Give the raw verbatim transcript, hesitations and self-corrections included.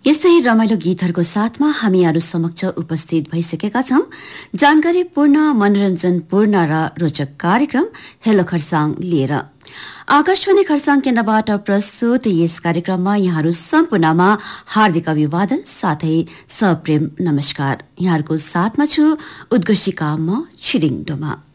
यस्तै रमाइलो गीतहरूको साथमा हामीहरू समक्ष उपस्थित भइसकेका छौं जानकारीपूर्ण मनोरञ्जनपूर्ण र रोचक कार्यक्रम हेलो खरसाङ लिएर। आकाशवाणी खरसाङ केन्द्रबाट प्रस्तुत यस कार्यक्रममा यहाँहरू सम्पूर्णमा हार्दिक अभिवादन साथै सप्रेम नमस्कार। यहाँहरूको साथमा छु उद्घोषिका म छिरिङ डोमा।